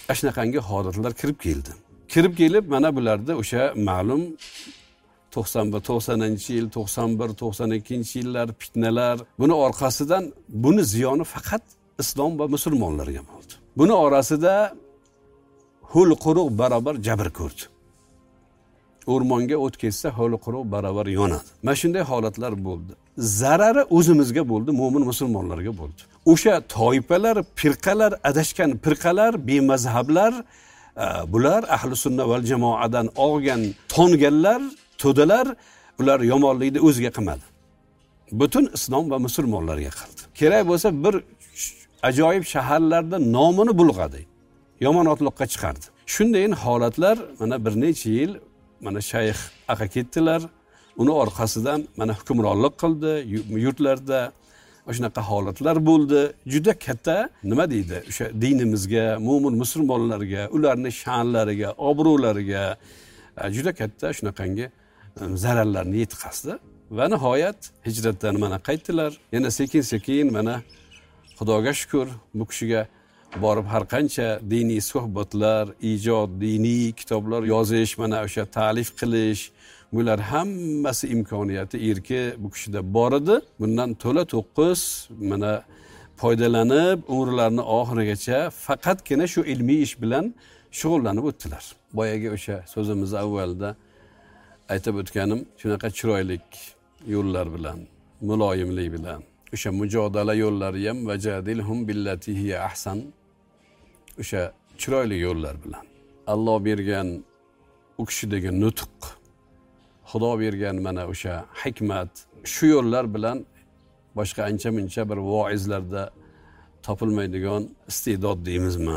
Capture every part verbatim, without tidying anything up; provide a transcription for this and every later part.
Ashunaqangi holatlar kirib keldi. Kirib kelib mana bularda o'sha ma'lum to'qson bir to'qsoninchi yil, to'qson bir to'qson ikkinchi yillar fitnalar, buni orqasidan buni ziyoni faqat islom va musulmonlarga bo'ldi. Buni orasida hul quruq barobar jabr ko'rdi. O'rmonga o't ketsa hul quruq barobar yonadi. Mana shunday holatlar bo'ldi. Zarari o'zimizga bo'ldi, mo'min musulmonlarga bo'ldi. O'sha toifalar, firqalar, adashgan firqalar, bemazhablar, bular ahli sunna val jamoadan olgan tonganlar, to'dalar, ular yomonlikni o'ziga qilmadi. Butun islom va musulmonlarga qildi. Kerak bo'lsa bir ajoyib shaharlarda nomini bulg'adi. Yomon otliqqa chiqardi. Shunday holatlar mana bir necha yil mana shayx aka ketdilar. Uni orqasidan mana hukmronlik qildi, yurtlarda shunaqa holatlar bo'ldi. Juda katta nima deydi? O'sha dinimizga, mo'min musulmonlarga, ularning sha'nlariga, obro'lariga juda katta shunaqangi zararlarni yetkazdi. Va nihoyat hijratdan mana qaytdilar. Yana sekin-sekin mana Xudoga shukr, bu kishiga borib har qancha diniy suhbatlar, ijod, diniy kitoblar yozish, mana o'sha ta'lif qilish, bular hammasi imkoniyati, erki bu kishida bor edi. Bundan to'la to'qqiz mana foydalanib, umrlarining oxirigacha faqatgina shu ilmiy ish bilan shug'ullanib o'tdilar. Boyaga o'sha so'zimiz avvalda aytib o'tganim, shunaqa chiroylik yo'llar bilan, muloyimlik bilan, o'sha mujodala yo'llari ham vajadilhum billati hiya ahsan, o'sha chiroyli yo'llar bilan Alloh bergan u kishidagi nutq, Xudo bergan mana o'sha hikmat, shu yo'llar bilan boshqa ancha-muncha bir voizlarda topilmaydigan iste'dod deymizmi?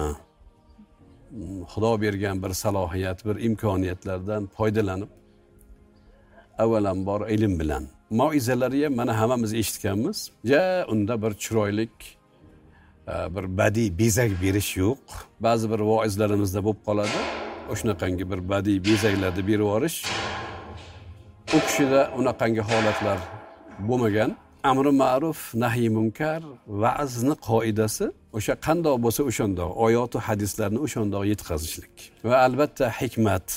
Xudo bergan bir salohiyat, bir imkoniyatlardan foydalanib avvalambor ilm bilan mauizalari ham mana hammamiz eshitganmiz. Ja, unda bir chiroylik bir badiiy bezak berish yo'q. Ba'zi bir voizlarimizda bo'lib qoladi. O'shunaqangi bir badiiy bezaklarni berib yorish. U kishida unaqangi holatlar bo'lmagan. Amri ma'ruf, nahiy munkar, va'zni qoidasi o'sha qandoq bo'lsa o'shandoq, oyat va hadislarni o'shandoq yetkazishlik. Va albatta hikmat.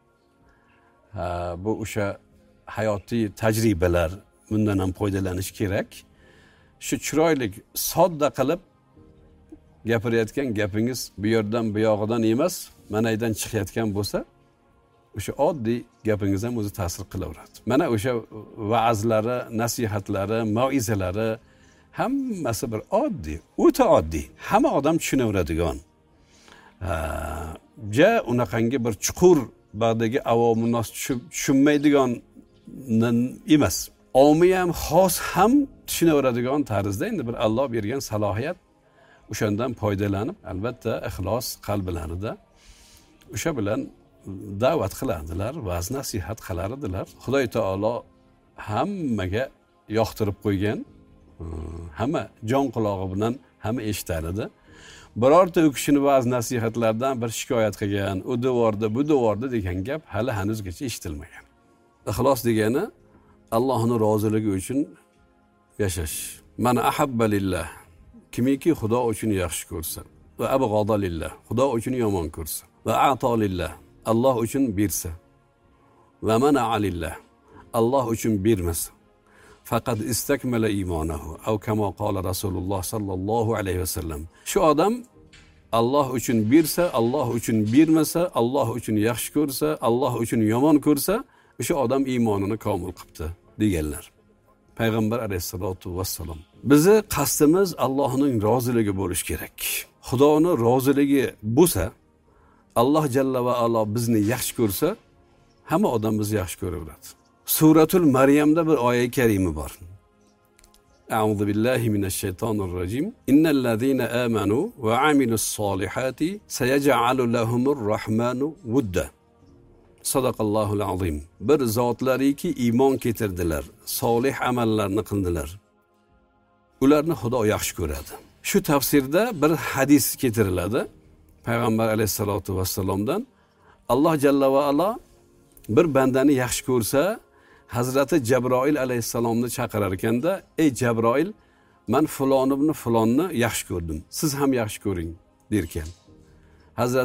Bu o'sha hayotiy tajribalar, bundan ham foydalanish kerak. Shu chiroylik, sodda qilib gapirayotgan gapingiz bu yerdan bu yog'idan emas, manaydan chiqayotgan bo'lsa, o'sha oddiy gapingiz ham o'zi ta'sir qilaveradi. Mana o'sha va'zlari, nasihatlari, mauizalari hammasi bir oddiy, o'ta oddiy, hamma odam tushunaveradigan. Ja unaqangi bir chuqur bag'dagi avomi nos tushunmaydigan emas. Omi ham, xos ham tushunaveradigan tarzda endi bir Alloh bergan salohiyat, o'shandan foydalanib, albatta ixlos qalblarida o'sha bilan da'vat qilardilar, va'z nasihat qilar edilar. Xudo taolo hammaga yoqtirib qo'ygan, hamma jon qulog'i bilan hamma eshitar edi. Birorta u kishining va'z nasihatlardan bir shikoyat qilgan, u devorda, bu devorda degan gap hali hanuzgacha eshitilmagan. Ixlos degani Allohning roziligi uchun yashash. Man ahabba lillah, kimiki Xudo uchun yaxshi ko'rsa, va abg'ada lillah, Xudo uchun yomon ko'rsa, va a'to lillah, Alloh uchun bersa, va mana'a lillah, Alloh uchun bermasa, faqat istakmala iymonahu, aw kama qala Rasululloh sallallohu alayhi vasallam. Shu odam Alloh uchun bersa, Alloh uchun bermasa, Alloh uchun yaxshi ko'rsa, Alloh uchun yomon ko'rsa, o'sha odam iymonini komil qilibdi deganlar. Payg'ambar alayhisolatu vassalom. Bizi qasdimiz Allohning roziligi bo'lish kerak. Xudoning roziligi bo'lsa, Alloh jalla va alo bizni yaxshi ko'rsa, hamma odam bizni yaxshi ko'raveradi. Suratul Maryamda bir oyat karima bor. A'udhu billahi minash shaytonir rojim. Innal ladzina amanu va amilus solihati sayaj'alu lahumur rahmanu wudda. Sadaqallohul azim. Bir zotlariki iymon keltirdilar, solih amallarni qildilar. Ularni Xudo yaxshi ko'radi. Shu tafsirda bir hadis keltiriladi. Payg'ambar alayhisolatu vassalomdan Alloh jalla va alo bir bandani yaxshi ko'rsa, Hazrati Jabroil alayhisalomni chaqirar ekanda, "Ey Jabroil, men falon ibn falonni yaxshi ko'rdim. Siz ham yaxshi ko'ring" derkan. Hazrat